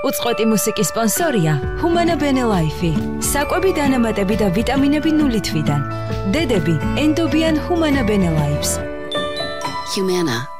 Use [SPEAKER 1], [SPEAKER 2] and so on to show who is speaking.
[SPEAKER 1] უწყვეტი მუსიკის სპონსორია Humana Bene Life. საკვები დანამატები და ვიტამინები 0 თვიდან. დედები ენდობიან Humana Bene Lives.
[SPEAKER 2] Humana.